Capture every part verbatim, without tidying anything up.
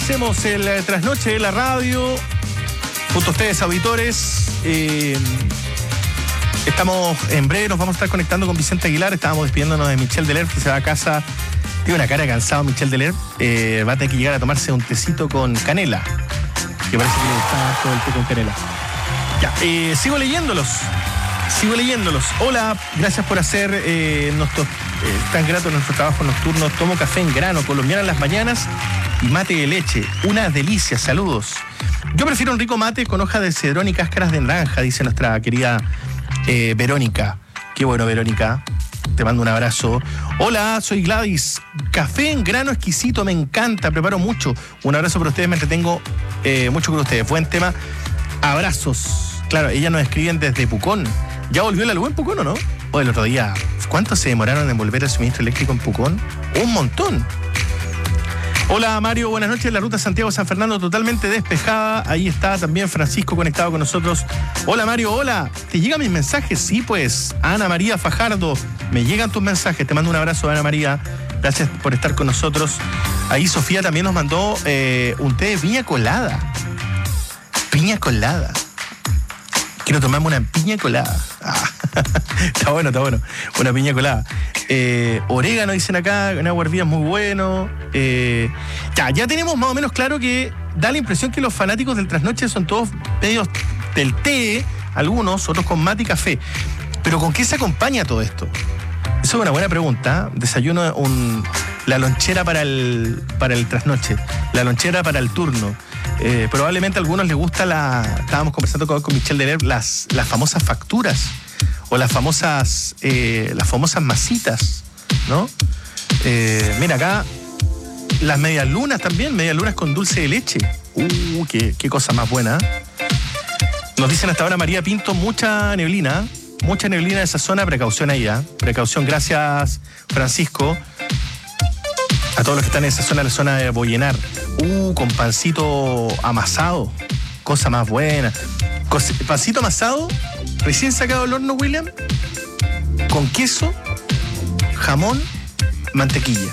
hacemos el eh, trasnoche de la radio junto a ustedes, auditores. Eh, estamos en breve, nos vamos a estar conectando con Vicente Aguilar. Estábamos despidiéndonos de Michel Deler, que se va a casa. Tiene una cara de cansado Michel Deler. Eh, va a tener que llegar a tomarse un tecito con canela, que parece que le gusta todo el té con canela. Ya, eh, sigo leyéndolos. Sigo leyéndolos. Hola, gracias por hacer eh, nuestro, eh, tan grato nuestro trabajo nocturno. Tomo café en grano, colombiano en las mañanas y mate de leche. Una delicia, saludos. Yo prefiero un rico mate con hoja de cedrón y cáscaras de naranja, dice nuestra querida eh, Verónica. Qué bueno, Verónica. Te mando un abrazo. Hola, soy Gladys. Café en grano exquisito, me encanta, preparo mucho. Un abrazo para ustedes, me entretengo eh, mucho con ustedes. Buen tema. Abrazos. Claro, ellas nos escriben desde Pucón. ¿Ya volvió la luz en Pucón o no? O el otro día, ¿cuánto se demoraron en volver el suministro eléctrico en Pucón? Un montón. Hola Mario, buenas noches. La ruta Santiago-San Fernando totalmente despejada. Ahí está también Francisco conectado con nosotros. Hola Mario, hola. ¿Te llegan mis mensajes? Sí, pues. Ana María Fajardo, me llegan tus mensajes. Te mando un abrazo, Ana María. Gracias por estar con nosotros. Ahí Sofía también nos mandó eh, un té de piña colada. Piña colada. Quiero tomarme una piña colada. Ah, está bueno, está bueno. Una piña colada. Eh, orégano, dicen acá, una hervida muy bueno. Eh, ya, ya tenemos más o menos claro que da la impresión que los fanáticos del trasnoche son todos medios del té, algunos, otros con mate y café. Pero ¿con qué se acompaña todo esto? Eso es una buena pregunta. Desayuno, un, la lonchera para el, para el trasnoche, la lonchera para el turno. Eh, probablemente a algunos les gusta la... Estábamos conversando con, con Michel Deler, las, las famosas facturas o las famosas eh, las famosas masitas, ¿no? Eh, mira acá, las medias lunas también, medias lunas con dulce de leche. Uh, qué, qué cosa más buena. Nos dicen hasta ahora María Pinto, mucha neblina, mucha neblina en esa zona, precaución ahí, ¿eh? Precaución, gracias Francisco. A todos los que están en esa zona, la zona de Bollenar. Uh, con pancito amasado. Cosa más buena. Cos- pancito amasado, recién sacado del horno, William. Con queso, jamón, mantequilla.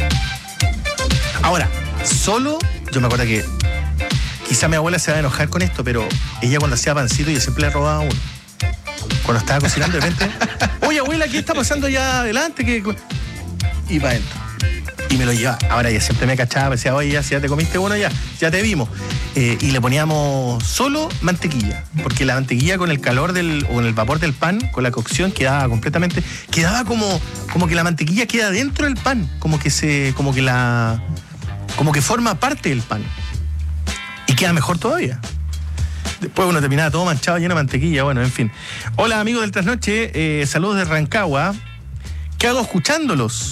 Ahora, solo, yo me acuerdo que quizá mi abuela se va a enojar con esto, pero ella cuando hacía pancito yo siempre le robaba uno. Cuando estaba cocinando de repente, oye abuela, ¿qué está pasando allá adelante? ¿Qué? Y para adentro. Y me lo llevaba. Ahora ya siempre me cachaba, me decía, oye, ya, si ya te comiste uno, ya, ya te vimos. Eh, y le poníamos solo mantequilla, porque la mantequilla con el calor del, o con el vapor del pan, con la cocción, quedaba completamente, quedaba como, como que la mantequilla queda dentro del pan, como que se, como que la, como que forma parte del pan. Y queda mejor todavía. Después uno terminaba todo manchado, lleno de mantequilla, bueno, en fin. Hola amigos del Trasnoche, eh, saludos de Rancagua. ¿Qué hago escuchándolos?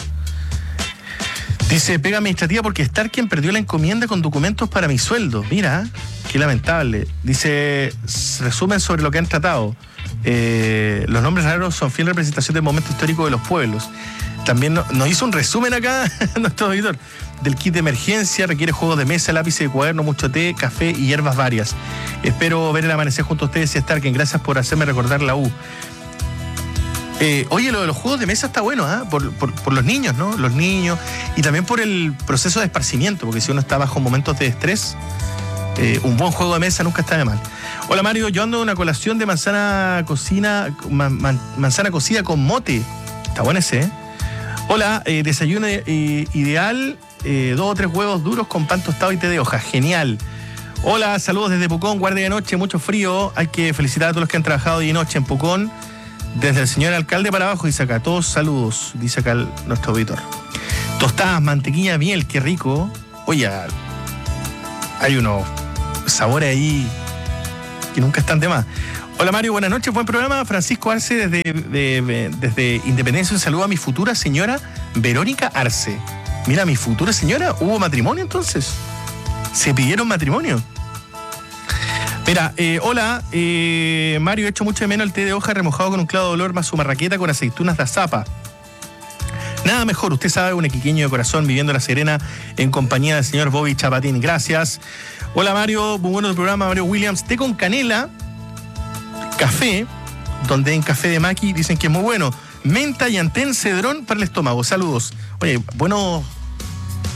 Dice, pega administrativa porque estar quien perdió la encomienda con documentos para mi sueldo. Mira, qué lamentable. Dice, resumen sobre lo que han tratado. Eh, los nombres raros son fiel representación del momento histórico de los pueblos. También no, nos hizo un resumen acá nuestro auditor del kit de emergencia. Requiere juegos de mesa, lápices de cuaderno, mucho té, café y hierbas varias. Espero ver el amanecer junto a ustedes y estar. Quien gracias por hacerme recordar la U. Eh, oye, lo de los juegos de mesa está bueno, ¿eh? por, por, por los niños, ¿no? Los niños y también por el proceso de esparcimiento, porque si uno está bajo momentos de estrés, eh, un buen juego de mesa nunca está de mal. Hola Mario, yo ando una colación de manzana cocina, man, man, manzana cocida con mote. Está bueno ese, ¿eh? Hola, eh, desayuno eh, ideal, eh, dos o tres huevos duros con pan tostado y té de hoja. Genial. Hola, saludos desde Pucón, guardia de noche, mucho frío. Hay que felicitar a todos los que han trabajado día y noche en Pucón. Desde el señor alcalde para abajo, dice acá, todos saludos, dice acá el, nuestro auditor. Tostadas, mantequilla, miel, qué rico. Oye, hay unos sabores ahí que nunca están de más. Hola Mario, buenas noches, buen programa. Francisco Arce desde, de, de, desde Independencia, un saludo a mi futura señora Verónica Arce. Mira, mi futura señora, ¿hubo matrimonio entonces? ¿Se pidieron matrimonio? Mira, eh, hola, eh, Mario, he hecho mucho de menos el té de hoja remojado con un clavo de olor más su marraqueta con aceitunas de azapa. Nada mejor, usted sabe, un equiqueño de corazón viviendo La Serena en compañía del señor Bobby Chapatín. Gracias. Hola Mario, muy bueno el programa, Mario Williams. Té con canela, café, donde en Café de Maki dicen que es muy bueno. Menta y antén cedrón para el estómago. Saludos. Oye, bueno,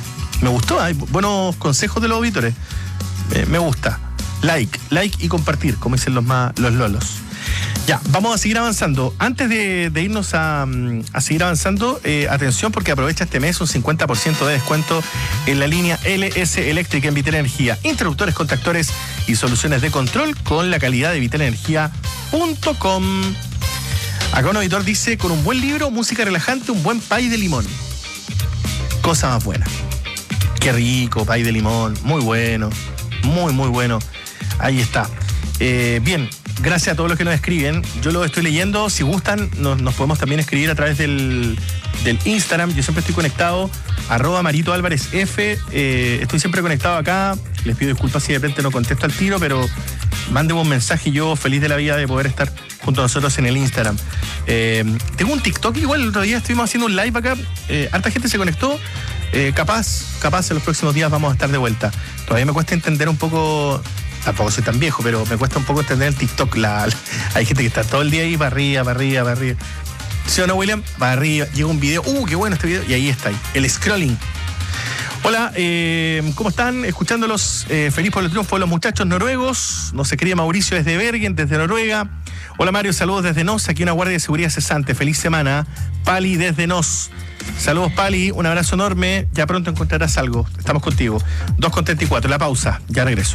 Me gustó, hay buenos consejos de los auditores. Eh, me gusta. Like, like y compartir, como dicen los más, los lolos. Ya, vamos a seguir avanzando. Antes de, de irnos a, a seguir avanzando, eh, atención porque aprovecha este mes un cincuenta por ciento de descuento en la línea L S Eléctrica en Vitel Energía. Interruptores, contactores y soluciones de control con la calidad de vitel energía punto com. Acá un auditor dice, con un buen libro, música relajante, un buen pay de limón. Cosa más buena. Qué rico, pay de limón, muy bueno, muy, muy bueno. Ahí está. Eh, bien, gracias a todos los que nos escriben. Yo lo estoy leyendo. Si gustan, nos, nos podemos también escribir a través del, del Instagram. Yo siempre estoy conectado, arroba Marito Álvarez F. Eh, estoy siempre conectado acá. Les pido disculpas si de repente no contesto al tiro, pero mándenme un mensaje y yo feliz de la vida de poder estar junto a nosotros en el Instagram. Eh, tengo un TikTok igual. El otro día estuvimos haciendo un live acá. Eh, harta gente se conectó. Eh, capaz, capaz en los próximos días vamos a estar de vuelta. Todavía me cuesta entender un poco... Tampoco soy tan viejo, pero me cuesta un poco entender el TikTok. La, la, hay gente que está todo el día ahí, para arriba, para arriba, para arriba. ¿Sí o no, William? Para arriba, llega un video. ¡Uh, qué bueno este video! Y ahí está, ahí, el scrolling. Hola, eh, ¿cómo están? Escuchándolos, eh, feliz por el triunfo de los muchachos noruegos. Nos escribe Mauricio desde Bergen, desde Noruega. Hola, Mario, saludos desde Nos. Aquí una guardia de seguridad cesante. Feliz semana. Pali desde Nos. Saludos, Pali, un abrazo enorme. Ya pronto encontrarás algo. Estamos contigo. dos con treinta y cuatro, la pausa. Ya regreso.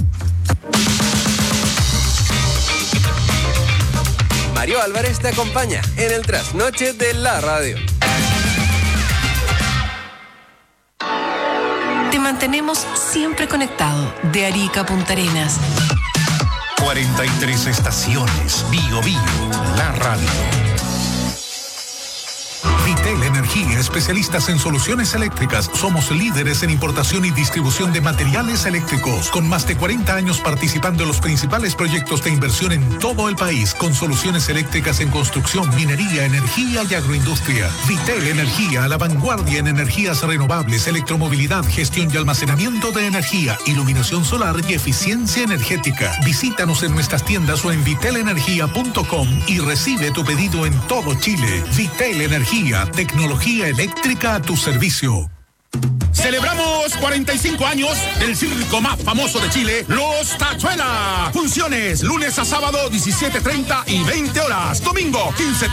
Mario Álvarez te acompaña en el trasnoche de la radio. Te mantenemos siempre conectado de Arica a Punta Arenas. cuarenta y tres estaciones. Bio Bio, la radio. Vitel Energía, especialistas en soluciones eléctricas. Somos líderes en importación y distribución de materiales eléctricos, con más de cuarenta años participando en los principales proyectos de inversión en todo el país, con soluciones eléctricas en construcción, minería, energía y agroindustria. Vitel Energía, a la vanguardia en energías renovables, electromovilidad, gestión y almacenamiento de energía, iluminación solar y eficiencia energética. Visítanos en nuestras tiendas o en vitel energía punto com y recibe tu pedido en todo Chile. Vitel Energía, tecnología eléctrica a tu servicio. Celebramos cuarenta y cinco años del circo más famoso de Chile, Los Tachuelas. Funciones lunes a sábado, diecisiete treinta y veinte horas. Domingo, quince